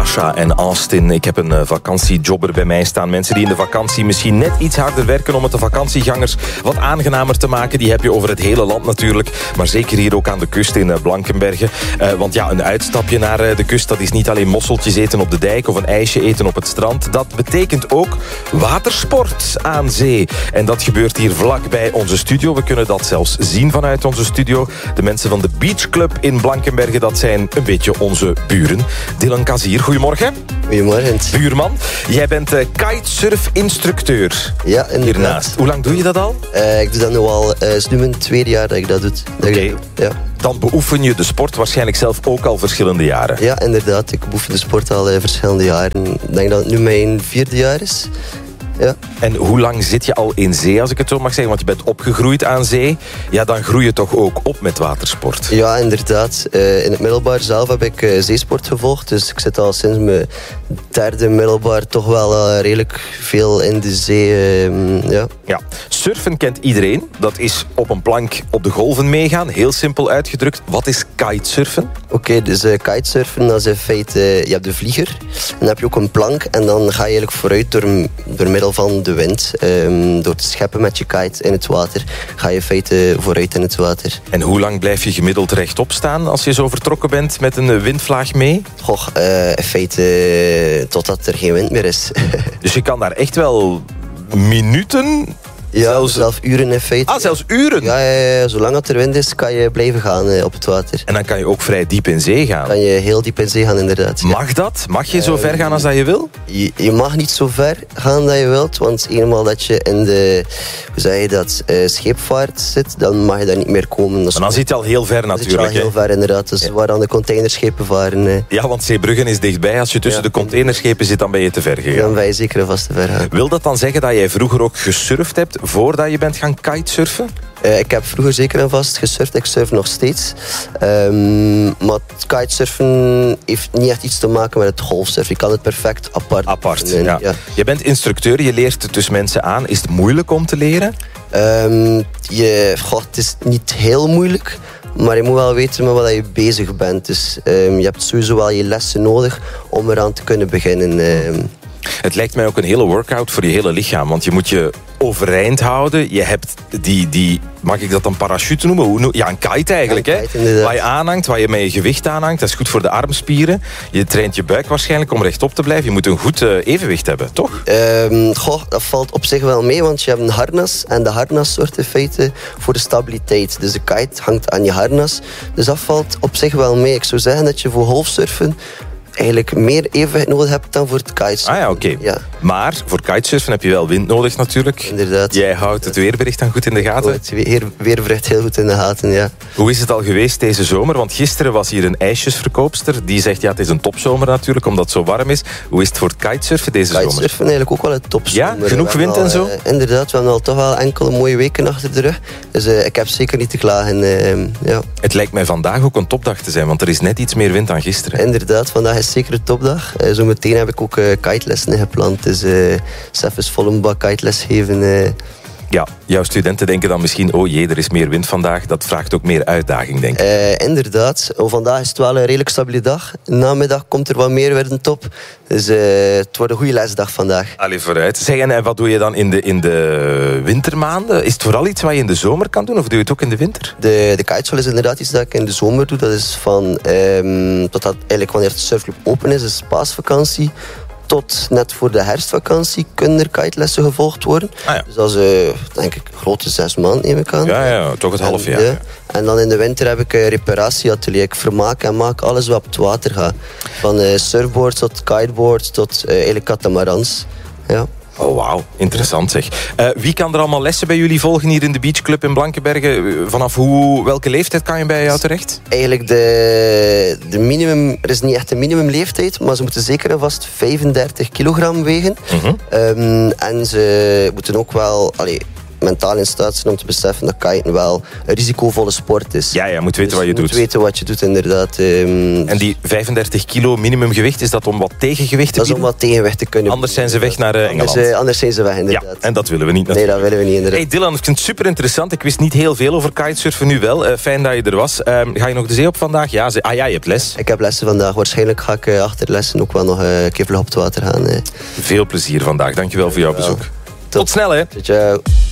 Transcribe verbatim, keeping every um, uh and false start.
Sasha en Austin. Ik heb een uh, vakantiejobber bij mij staan. Mensen die in de vakantie misschien net iets harder werken om het de vakantiegangers wat aangenamer te maken. Die heb je over het hele land natuurlijk. Maar zeker hier ook aan de kust in uh, Blankenberge. Uh, want ja, een uitstapje naar uh, de kust, dat is niet alleen mosseltjes eten op de dijk of een ijsje eten op het strand. Dat betekent ook watersport aan zee. En dat gebeurt hier vlak bij onze studio. We kunnen dat zelfs zien vanuit onze studio. De mensen van de Beach Club in Blankenberge, dat zijn een beetje onze buren. Dylan Kazier, goedemorgen. Goedemorgen. Buurman, jij bent uh, kitesurf-instructeur. Ja, inderdaad. Hiernaast. Hoe lang doe je dat al? Uh, ik doe dat nu al, uh, het is nu mijn tweede jaar dat ik dat doe. Oké. Okay. Ja. Dan beoefen je de sport waarschijnlijk zelf ook al verschillende jaren. Ja, inderdaad. Ik beoefen de sport al uh, verschillende jaren. Ik denk dat het nu mijn vierde jaar is. Ja. En hoe lang zit je al in zee, als ik het zo mag zeggen? Want je bent opgegroeid aan zee. Ja, dan groei je toch ook op met watersport? Ja, inderdaad. Uh, in het middelbaar zelf heb ik uh, zeesport gevolgd. Dus ik zit al sinds mijn derde middelbaar toch wel uh, redelijk veel in de zee. Uh, ja. Ja. Surfen kent iedereen. Dat is op een plank op de golven meegaan. Heel simpel uitgedrukt. Wat is kitesurfen? Oké, okay, dus uh, kitesurfen, dat is in feite... Uh, je hebt de vlieger. En dan heb je ook een plank. En dan ga je eigenlijk vooruit door, door middel van de wind. Um, door te scheppen met je kite in het water, ga je in feite vooruit in het water. En hoe lang blijf je gemiddeld rechtop staan als je zo vertrokken bent met een windvlaag mee? Goh, uh, in feite uh, totdat er geen wind meer is. Dus je kan daar echt wel minuten... Ja, zelfs, zelfs uren in feite. Ah, zelfs uren? Ja, ja, ja, zolang het er wind is, kan je blijven gaan uh, op het water. En dan kan je ook vrij diep in zee gaan? Kan je heel diep in zee gaan, inderdaad. Ja. Mag dat? Mag je zo uh, ver gaan als dat je wil? Je, je mag niet zo ver gaan dat je wilt, want eenmaal dat je in de, hoe zeg je dat, uh, scheepvaart zit, dan mag je daar niet meer komen. Maar dan zit je al heel ver natuurlijk. Dan zit je al heel ver, inderdaad. Dus ja. Waar dan de containerschepen varen. Uh. Ja, want Zeebruggen is dichtbij. Als je tussen ja. de containerschepen zit, dan ben je te ver gegaan. Dan ben je zeker vast te ver gaan. Wil dat dan zeggen dat jij vroeger ook gesurfd hebt voordat je bent gaan kitesurfen? Uh, ik heb vroeger zeker en vast gesurfd. Ik surf nog steeds. Um, maar kitesurfen heeft niet echt iets te maken met het golfsurfen. Je kan het perfect apart. Apart, en, ja. ja. Je bent instructeur, je leert dus mensen aan. Is het moeilijk om te leren? Um, je, God, het is niet heel moeilijk. Maar je moet wel weten met wat je bezig bent. Dus um, je hebt sowieso wel je lessen nodig om eraan te kunnen beginnen. Um. Het lijkt mij ook een hele workout voor je hele lichaam. Want je moet je overeind houden. Je hebt die, die mag ik dat dan parachute noemen? Hoe, ja, een kite eigenlijk. Een kite, hè? Waar je aanhangt, waar je met je gewicht aanhangt. Dat is goed voor de armspieren. Je traint je buik waarschijnlijk om rechtop te blijven. Je moet een goed uh, evenwicht hebben, toch? Um, goh, dat valt op zich wel mee, want je hebt een harnas. En de harnas zorgt in feite voor de stabiliteit. Dus de kite hangt aan je harnas. Dus dat valt op zich wel mee. Ik zou zeggen dat je voor golfsurfen eigenlijk meer evenwicht nodig hebt dan voor het kitesurfen. Ah ja, oké. Okay. Ja. Maar voor kitesurfen heb je wel wind nodig natuurlijk. Inderdaad. Jij houdt het weerbericht dan goed in de gaten? Het weer, weerbericht heel goed in de gaten, ja. Hoe is het al geweest deze zomer? Want gisteren was hier een ijsjesverkoopster. Die zegt, ja, het is een topzomer natuurlijk, omdat het zo warm is. Hoe is het voor het kitesurfen deze kitesurfen zomer? Kitesurfen eigenlijk ook wel een topzomer. Ja, genoeg wind al, en zo? Uh, inderdaad, we hebben al toch wel enkele mooie weken achter de rug. Dus uh, ik heb zeker niet te klagen. Uh, ja. Het lijkt mij vandaag ook een topdag te zijn, want er is net iets meer wind dan gisteren. Inderdaad, vandaag is zeker een topdag. Uh, Zometeen heb ik ook uh, kitelessen gepland. Dus uh, zelf eens vol een bak kiteles geven. Uh. Ja, jouw studenten denken dan misschien, oh jee, er is meer wind vandaag. Dat vraagt ook meer uitdaging, denk ik. Uh, inderdaad. Oh, vandaag is het wel een redelijk stabiele dag. Namiddag komt er wat meer wind op. Dus uh, het wordt een goede lesdag vandaag. Allee, vooruit. Zeg, en wat doe je dan in de, in de wintermaanden? Is het vooral iets wat je in de zomer kan doen, of doe je het ook in de winter? De, de kiteschool is inderdaad iets dat ik in de zomer doe. Dat is van, um, tot dat eigenlijk wanneer de surfclub open is, is paasvakantie. Tot net voor de herfstvakantie kunnen er kitelessen gevolgd worden. Ah, ja. Dus dat is, uh, denk ik, grote zes maanden, neem ik aan. Ja, ja, toch het half jaar. En, ja. en dan in de winter heb ik een reparatieatelier. Ik vermaak en maak alles wat op het water gaat. Van uh, surfboards tot kiteboards tot uh, eigenlijk catamarans. Ja. Oh, wauw. Interessant zeg. Uh, wie kan er allemaal lessen bij jullie volgen hier in de Beach Club in Blankenberge? Vanaf hoe, welke leeftijd kan je bij jou terecht? Eigenlijk de, de minimum... Er is niet echt een minimumleeftijd, maar ze moeten zeker en vast vijfendertig kilogram wegen. Mm-hmm. Um, en ze moeten ook wel... Allee, mentaal in staat zijn om te beseffen dat kiten wel een risicovolle sport is. Ja, ja, moet weten dus wat je moet doet. moet weten wat je doet, inderdaad. Um, en die vijfendertig kilo minimumgewicht, is dat om wat tegengewicht te dat bieden? is om wat tegenwicht te kunnen Anders zijn ze weg naar uh, Engeland. Anders, uh, anders zijn ze weg, inderdaad. Ja, en dat willen we niet natuurlijk. Nee, dat willen we niet, inderdaad. Hey Dylan, ik vind het super interessant. Ik wist niet heel veel over kitesurfen, nu wel. Uh, fijn dat je er was. Uh, ga je nog de zee op vandaag? Ja, ze... ah ja, je hebt les. Ik heb lessen vandaag. Waarschijnlijk ga ik uh, achter lessen ook wel nog uh, een keer vlug op het water gaan. Uh. Veel plezier vandaag. Dankjewel voor jouw bezoek. Tot, Tot snel, hè. Ciao.